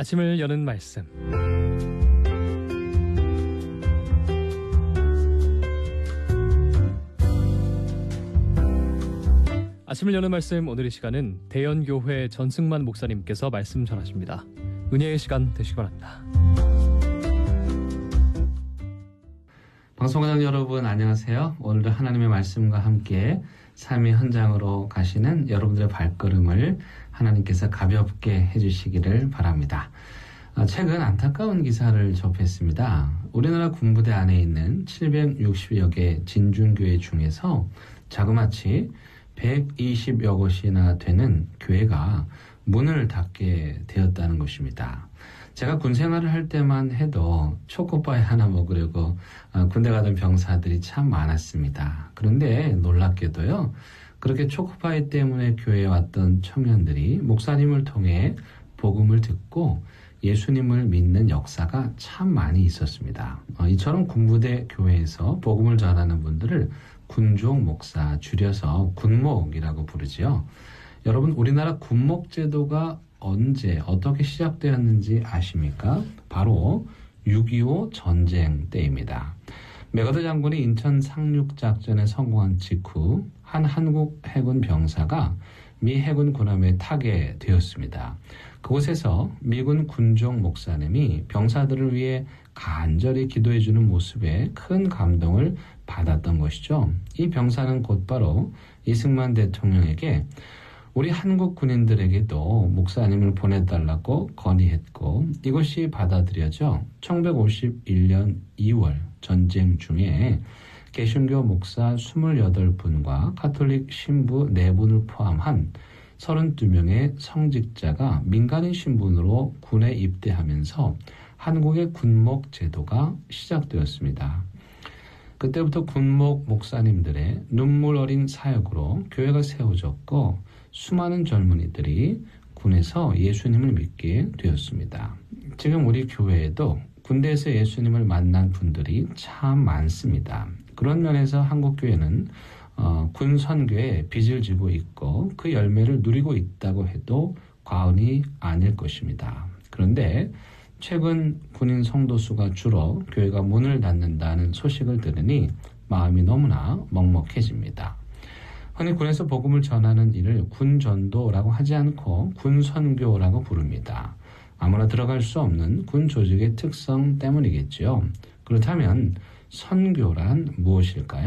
아침을 여는 말씀. 아침을 여는 말씀, 오늘의 시간은 대연교회 전승만 목사님께서 말씀 전하십니다. 은혜의 시간 되시기 바랍니다. 방송가족 여러분 안녕하세요. 오늘도 하나님의 말씀과 함께 삶의 현장으로 가시는 여러분들의 발걸음을 하나님께서 가볍게 해주시기를 바랍니다. 최근 안타까운 기사를 접했습니다. 우리나라 군부대 안에 있는 760여 개 진중교회 중에서 자그마치 120여 곳이나 되는 교회가 문을 닫게 되었다는 것입니다. 제가 군 생활을 할 때만 해도 초코파이 하나 먹으려고 군대 가던 병사들이 참 많았습니다. 그런데 놀랍게도요, 그렇게 초코파이 때문에 교회에 왔던 청년들이 목사님을 통해 복음을 듣고 예수님을 믿는 역사가 참 많이 있었습니다. 이처럼 군부대 교회에서 복음을 전하는 분들을 군종 목사, 줄여서 군목이라고 부르지요. 여러분, 우리나라 군목 제도가 언제 어떻게 시작되었는지 아십니까? 바로 6.25 전쟁 때입니다. 맥어더 장군이 인천 상륙작전에 성공한 직후 한 한국 해군 병사가 미 해군 군함에 타게 되었습니다. 그곳에서 미군 군종 목사님이 병사들을 위해 간절히 기도해주는 모습에 큰 감동을 받았던 것이죠. 이 병사는 곧바로 이승만 대통령에게 우리 한국 군인들에게도 목사님을 보내달라고 건의했고, 이것이 받아들여져 1951년 2월 전쟁 중에 개신교 목사 28분과 가톨릭 신부 4분을 포함한 32명의 성직자가 민간인 신분으로 군에 입대하면서 한국의 군목 제도가 시작되었습니다. 그때부터 군목 목사님들의 눈물 어린 사역으로 교회가 세워졌고, 수많은 젊은이들이 군에서 예수님을 믿게 되었습니다. 지금 우리 교회에도 군대에서 예수님을 만난 분들이 참 많습니다. 그런 면에서 한국교회는 군 선교에 빚을 지고 있고 그 열매를 누리고 있다고 해도 과언이 아닐 것입니다. 그런데 최근 군인 성도 수가 줄어 교회가 문을 닫는다는 소식을 들으니 마음이 너무나 먹먹해집니다. 흔히 군에서 복음을 전하는 일을 군전도라고 하지 않고 군선교라고 부릅니다. 아무나 들어갈 수 없는 군 조직의 특성 때문이겠죠. 그렇다면 선교란 무엇일까요?